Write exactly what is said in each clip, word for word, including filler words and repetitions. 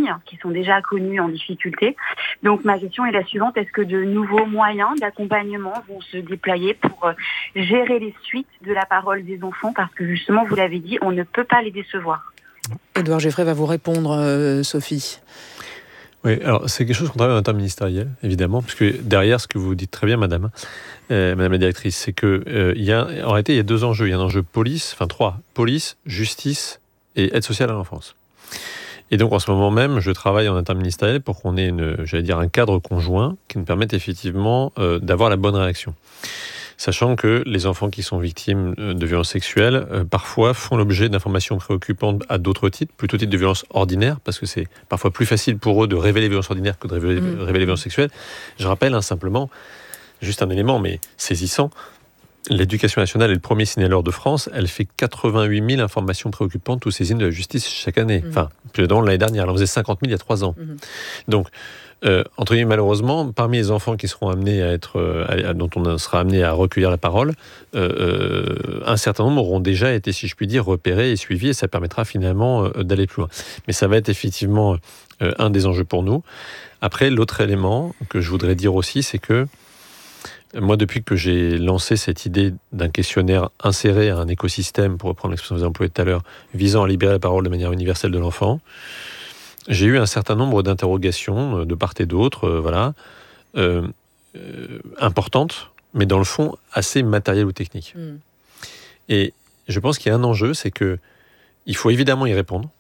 familles qui sont déjà connues en difficulté. Donc ma question est la suivante, est-ce que de nouveaux moyens d'accompagnement vont se déployer pour euh, gérer les suites de la parole des enfants, parce que justement, vous l'avez dit, on ne peut pas les décevoir. Édouard Geffray va vous répondre, euh, Sophie. Oui, alors c'est quelque chose qu'on travaille en interministériel, évidemment, parce que derrière, ce que vous dites très bien, madame, euh, madame la directrice, c'est que euh, il y a, en réalité, il y a deux enjeux. Il y a un enjeu police, enfin trois, police, justice et aide sociale à l'enfance. Et donc, en ce moment même, je travaille en interministériel pour qu'on ait, une, j'allais dire, un cadre conjoint qui nous permette effectivement euh, d'avoir la bonne réaction. Sachant que les enfants qui sont victimes de violences sexuelles, euh, parfois font l'objet d'informations préoccupantes à d'autres titres, plutôt titres de violences ordinaires, parce que c'est parfois plus facile pour eux de révéler les violences ordinaires que de révéler, mmh. révéler les violences sexuelles. Je rappelle hein, simplement, juste un élément, mais saisissant, l'Éducation nationale est le premier signaleur de France. Elle fait quatre-vingt-huit mille informations préoccupantes ou saisines de la justice chaque année. Mmh. Enfin, plus de l'année dernière, elle en faisait cinquante mille il y a trois ans. Mmh. Donc, Euh, entre guillemets, malheureusement, parmi les enfants qui seront amenés à être, euh, à, dont on sera amené à recueillir la parole, euh, euh, un certain nombre auront déjà été, si je puis dire, repérés et suivis, et ça permettra finalement euh, d'aller plus loin. Mais ça va être effectivement euh, un des enjeux pour nous. Après, l'autre élément que je voudrais dire aussi, c'est que moi, depuis que j'ai lancé cette idée d'un questionnaire inséré à un écosystème, pour reprendre l'expression que vous avez employée tout à l'heure, visant à libérer la parole de manière universelle de l'enfant, j'ai eu un certain nombre d'interrogations de part et d'autre, euh, voilà, euh, euh, importantes, mais dans le fond assez matérielles ou techniques. Mm. Et je pense qu'il y a un enjeu, c'est que il faut évidemment y répondre,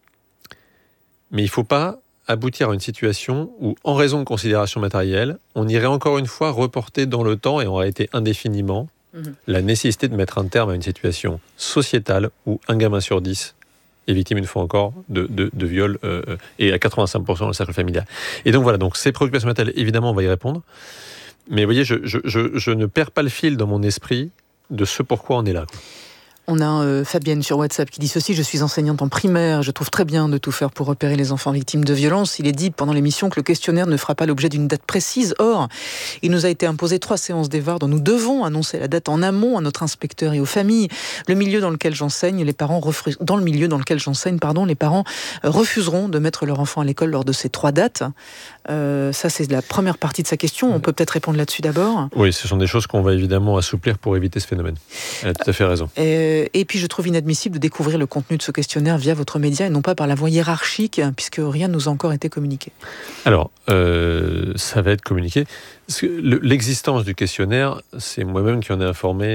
mais il ne faut pas aboutir à une situation où, en raison de considérations matérielles, on irait encore une fois reporter dans le temps et en réalité indéfiniment mm. la nécessité de mettre un terme à une situation sociétale où un gamin sur dix est victime, une fois encore, de, de, de viol, euh, et à quatre-vingt-cinq pour cent dans le cercle familial. Et donc voilà, donc ces préoccupations matérielles, évidemment, on va y répondre. Mais vous voyez, je, je, je, je ne perds pas le fil dans mon esprit de ce pourquoi on est là, quoi. On a euh, Fabienne sur WhatsApp qui dit ceci: je suis enseignante en primaire, je trouve très bien de tout faire pour repérer les enfants victimes de violences. Il est dit pendant l'émission que le questionnaire ne fera pas l'objet d'une date précise. Or, il nous a été imposé trois séances d'E V A R dont nous devons annoncer la date en amont à notre inspecteur et aux familles. Le milieu dans lequel j'enseigne, les parents refus... dans le milieu dans lequel j'enseigne, pardon, les parents refuseront de mettre leur enfant à l'école lors de ces trois dates. Euh, ça, c'est la première partie de sa question. On peut peut-être répondre là-dessus d'abord. Oui, ce sont des choses qu'on va évidemment assouplir pour éviter ce phénomène. Elle a tout à fait raison. Euh, et puis, je trouve inadmissible de découvrir le contenu de ce questionnaire via votre média et non pas par la voie hiérarchique, puisque rien ne nous a encore été communiqué. Alors, euh, ça va être communiqué. L'existence du questionnaire, c'est moi-même qui en ai informé,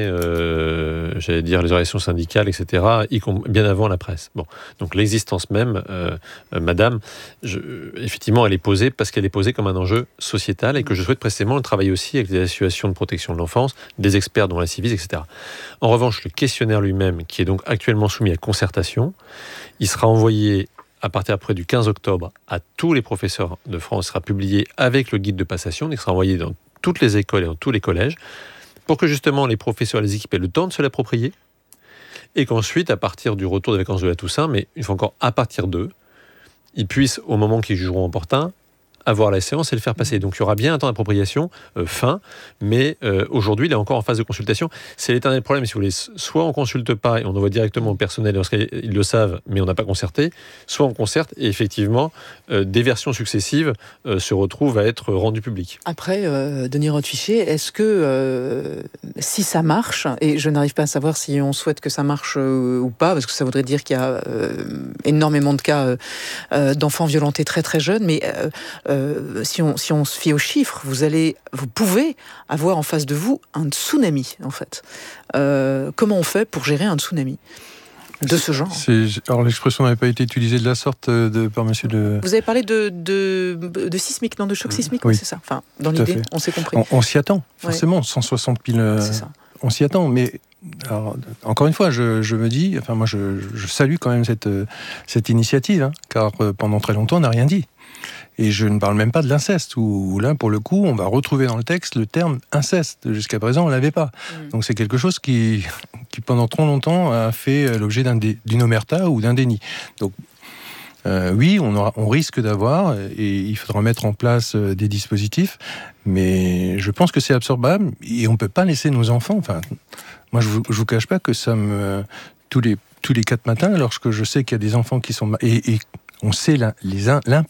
euh, j'allais dire, les organisations syndicales, et cetera, bien avant la presse. Bon, donc l'existence même, euh, euh, madame, je, effectivement, elle est posée parce qu'elle est posée comme un enjeu sociétal et que je souhaite précisément le travailler aussi avec les associations de protection de l'enfance, des experts dont la Civis, et cetera. En revanche, le questionnaire lui-même, qui est donc actuellement soumis à concertation, il sera envoyé à partir après du quinze octobre à tous les professeurs de France, sera publié avec le guide de passation, il sera envoyé dans toutes les écoles et dans tous les collèges, pour que justement les professeurs et les équipes aient le temps de se l'approprier, et qu'ensuite, à partir du retour des vacances de la Toussaint, mais une fois encore à partir d'eux, ils puissent, au moment qu'ils jugeront opportun, avoir la séance et le faire passer. Donc il y aura bien un temps d'appropriation euh, fin, mais euh, aujourd'hui il est encore en phase de consultation. C'est l'éternel problème, si vous voulez. Soit on consulte pas et on envoie directement au personnel, et en ce cas ils le savent, mais on n'a pas concerté. Soit on concerte et effectivement euh, des versions successives euh, se retrouvent à être rendues publiques. Après, euh, Denis Rothfichier, est-ce que euh, si ça marche, et je n'arrive pas à savoir si on souhaite que ça marche euh, ou pas, parce que ça voudrait dire qu'il y a euh, énormément de cas euh, d'enfants violentés très très jeunes, mais euh, Euh, si, on, si on se fie aux chiffres, vous, allez, vous pouvez avoir en face de vous un tsunami, en fait. Euh, comment on fait pour gérer un tsunami de ce genre? C'est, alors l'expression n'avait pas été utilisée de la sorte de, par monsieur de... Vous avez parlé de, de, de sismique, non, de choc sismique, oui, c'est ça. Enfin, dans l'idée, on s'est compris. On, on s'y attend, forcément, ouais. cent soixante mille... Euh, c'est ça. On s'y attend, mais... Alors, encore une fois, je, je me dis, enfin moi je, je salue quand même cette, cette initiative, hein, car pendant très longtemps on n'a rien dit. Et je ne parle même pas de l'inceste, où, où là pour le coup on va retrouver dans le texte le terme inceste. Jusqu'à présent on ne l'avait pas. Mmh. Donc c'est quelque chose qui, qui pendant trop longtemps a fait l'objet d'un dé, d'une omerta ou d'un déni. Donc Euh, oui, on, aura, on risque d'avoir, et il faudra mettre en place euh, des dispositifs, mais je pense que c'est absorbable, et on ne peut pas laisser nos enfants... Enfin, moi, je ne vous, je vous cache pas que ça me... Tous les, tous les quatre matins, lorsque je sais qu'il y a des enfants qui sont... Et, et on sait